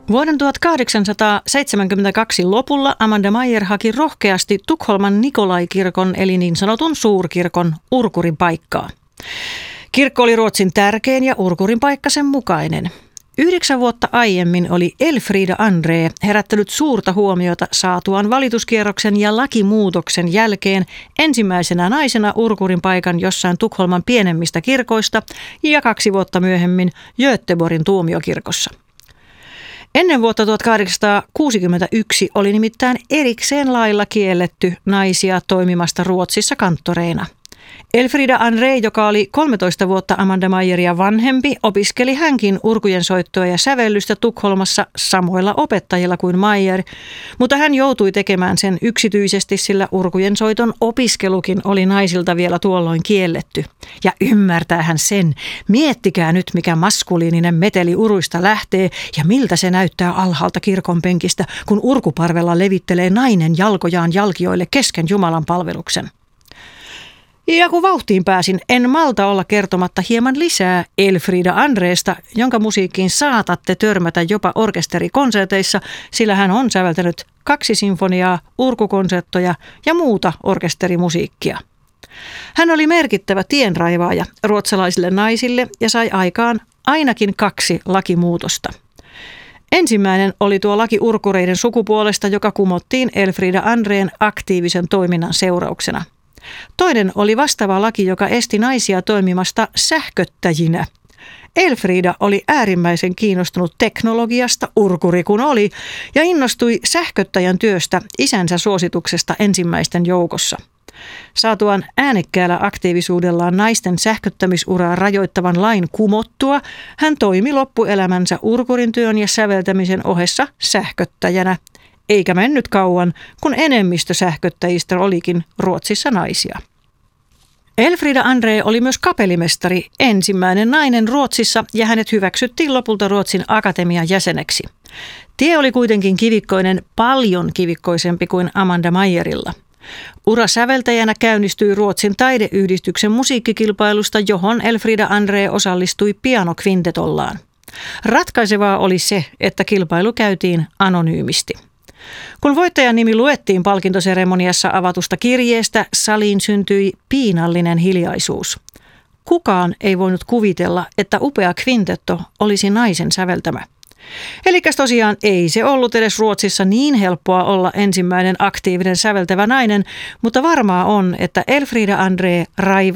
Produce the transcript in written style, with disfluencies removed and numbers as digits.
Vuoden 1872 lopulla Amanda Maier haki rohkeasti Tukholman Nikolai-kirkon eli niin sanotun suurkirkon Urkurin paikkaa. Kirkko oli Ruotsin tärkein ja Urkurin paikka sen mukainen. 9 vuotta aiemmin oli Elfriida André herättänyt suurta huomiota saatuaan valituskierroksen ja lakimuutoksen jälkeen ensimmäisenä naisena Urkurin paikan jossain Tukholman pienemmistä kirkoista ja 2 vuotta myöhemmin Göteborgin tuomiokirkossa. Ennen vuotta 1861 oli nimittäin erikseen lailla kielletty naisia toimimasta Ruotsissa kanttoreina. Elfriida André, joka oli 13 vuotta Amanda Maieria vanhempi, opiskeli hänkin urkujen soittoa ja sävellystä Tukholmassa samoilla opettajilla kuin Maier, mutta hän joutui tekemään sen yksityisesti, sillä urkujen soiton opiskelukin oli naisilta vielä tuolloin kielletty. Ja ymmärtää hän sen. Miettikää nyt, mikä maskuliininen meteli uruista lähtee ja miltä se näyttää alhaalta kirkon penkistä, kun urkuparvella levittelee nainen jalkojaan jalkioille kesken Jumalan palveluksen. Ja kun vauhtiin pääsin, en malta olla kertomatta hieman lisää Elfriida Andrésta, jonka musiikkiin saatatte törmätä jopa orkesterikonserteissa, sillä hän on säveltänyt 2 sinfoniaa, urkukonserttoja ja muuta orkesterimusiikkia. Hän oli merkittävä tienraivaaja ruotsalaisille naisille ja sai aikaan ainakin 2 lakimuutosta. Ensimmäinen oli tuo laki urkureiden sukupuolesta, joka kumottiin Elfriida Andrén aktiivisen toiminnan seurauksena. Toinen oli vastaava laki, joka esti naisia toimimasta sähköttäjinä. Elfriida oli äärimmäisen kiinnostunut teknologiasta, urkuri kun oli, ja innostui sähköttäjän työstä isänsä suosituksesta ensimmäisten joukossa. Saatuaan äänekkäällä aktiivisuudellaan naisten sähköttämisuraa rajoittavan lain kumottua, hän toimi loppuelämänsä urkurin työn ja säveltämisen ohessa sähköttäjänä. Eikä mennyt kauan, kun enemmistö sähköttäjistä olikin Ruotsissa naisia. Elfriida André oli myös kapellimestari, ensimmäinen nainen Ruotsissa, ja hänet hyväksyttiin lopulta Ruotsin akatemian jäseneksi. Tie oli kuitenkin kivikkoinen, paljon kivikkoisempi kuin Amanda Maierilla. Ura säveltäjänä käynnistyi Ruotsin taideyhdistyksen musiikkikilpailusta, johon Elfriida André osallistui pianokvintetollaan. Ratkaisevaa oli se, että kilpailu käytiin anonyymisti. Kun voittajan nimi luettiin palkintoseremoniassa avatusta kirjeestä, saliin syntyi piinallinen hiljaisuus. Kukaan ei voinut kuvitella, että upea kvintetto olisi naisen säveltämä. Elikäs tosiaan ei se ollut edes Ruotsissa niin helppoa olla ensimmäinen aktiivinen säveltävä nainen, mutta varmaa on, että Elfriida André raivasi